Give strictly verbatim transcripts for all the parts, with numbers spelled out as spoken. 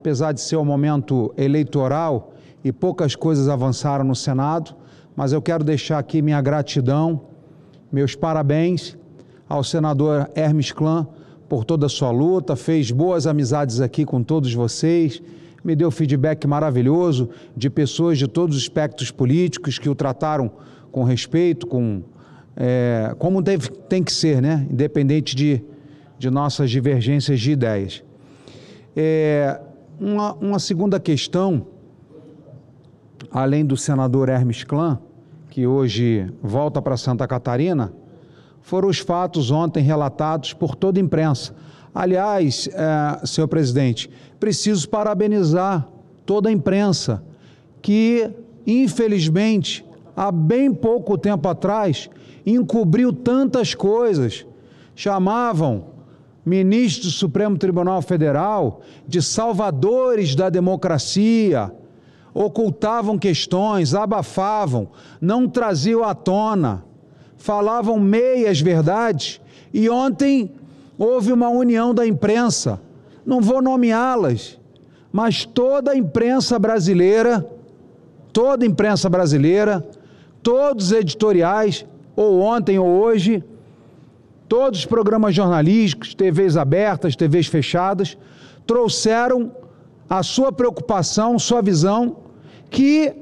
Apesar de ser um momento eleitoral e poucas coisas avançaram no Senado, mas eu quero deixar aqui minha gratidão, meus parabéns ao senador Hermes Klan por toda a sua luta, fez boas amizades aqui com todos vocês, me deu feedback maravilhoso de pessoas de todos os espectros políticos que o trataram com respeito, com, é, como deve, tem que ser, né? Independente de, de nossas divergências de ideias. É, uma, uma segunda questão, além do senador Hermes Klan, que hoje volta para Santa Catarina, foram os fatos ontem relatados por toda a imprensa. Aliás, é, senhor presidente, preciso parabenizar toda a imprensa que, infelizmente, há bem pouco tempo atrás, encobriu tantas coisas, chamavam ministros do Supremo Tribunal Federal de salvadores da democracia, ocultavam questões, abafavam, não traziam à tona, falavam meias verdades, e ontem houve uma união da imprensa, não vou nomeá-las, mas toda a imprensa brasileira, toda a imprensa brasileira, todos os editoriais, ou ontem ou hoje, todos os programas jornalísticos, T Vs abertas, T Vs fechadas, trouxeram a sua preocupação, sua visão, que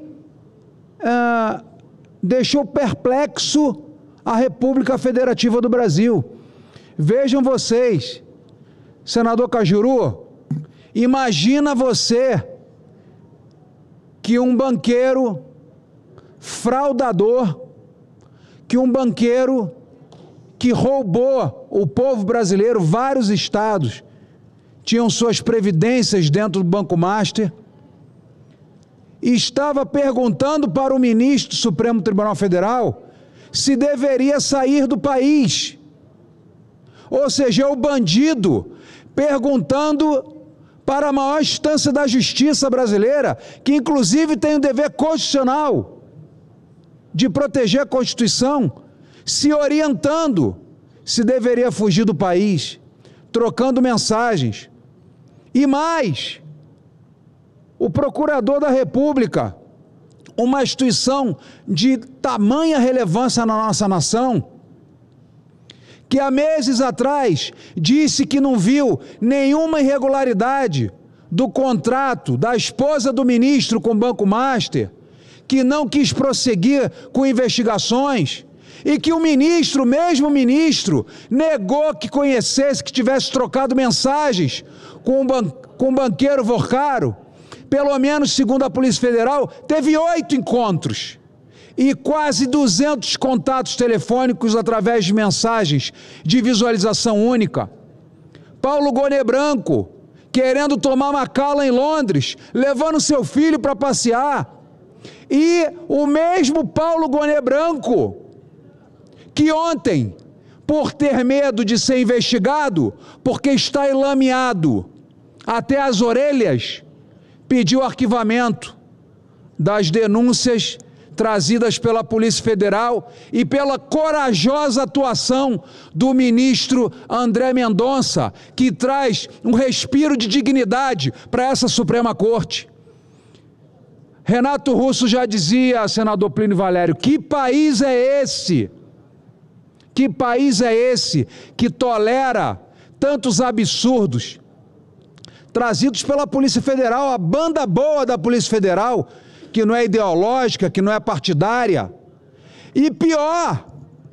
ah, deixou perplexo a República Federativa do Brasil. Vejam vocês, senador Cajuru, imagina você que um banqueiro fraudador, que um banqueiro que roubou o povo brasileiro, vários estados tinham suas previdências dentro do Banco Master, e estava perguntando para o ministro do Supremo Tribunal Federal se deveria sair do país. Ou seja, é o bandido perguntando para a maior instância da justiça brasileira, que inclusive tem o dever constitucional de proteger a Constituição, se orientando se deveria fugir do país, trocando mensagens. E mais, o Procurador da República, uma instituição de tamanha relevância na nossa nação, que há meses atrás disse que não viu nenhuma irregularidade do contrato da esposa do ministro com o Banco Master, que não quis prosseguir com investigações, e que o ministro, mesmo ministro, negou que conhecesse, que tivesse trocado mensagens com o, ban com o banqueiro Vorcaro. Pelo menos, segundo a Polícia Federal, teve oito encontros e quase duzentos contatos telefônicos através de mensagens de visualização única. Paulo Gonet Branco, querendo tomar uma cala em Londres, levando seu filho para passear. E o mesmo Paulo Gonet Branco, que ontem, por ter medo de ser investigado, porque está enlameado até as orelhas, pediu arquivamento das denúncias trazidas pela Polícia Federal e pela corajosa atuação do ministro André Mendonça, que traz um respiro de dignidade para essa Suprema Corte. Renato Russo já dizia, senador Plínio Valério, que país é esse? Que país é esse que tolera tantos absurdos trazidos pela Polícia Federal, a banda boa da Polícia Federal, que não é ideológica, que não é partidária? E pior,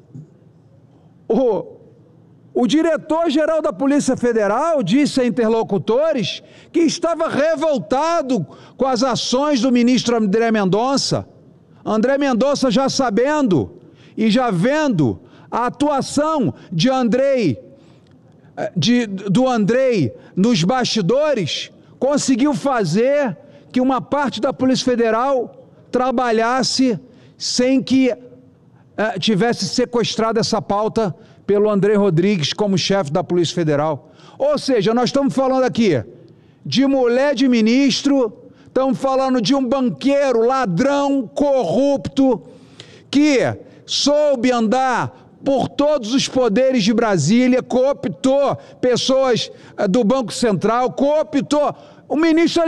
o, o diretor-geral da Polícia Federal disse a interlocutores que estava revoltado com as ações do ministro André Mendonça. André Mendonça, já sabendo e já vendo a atuação de Andrei, de, do Andrei nos bastidores, conseguiu fazer que uma parte da Polícia Federal trabalhasse sem que eh, tivesse sequestrado essa pauta pelo André Rodrigues como chefe da Polícia Federal. Ou seja, nós estamos falando aqui de mulher de ministro, estamos falando de um banqueiro, ladrão, corrupto, que soube andar por todos os poderes de Brasília, cooptou pessoas do Banco Central, cooptou o ministro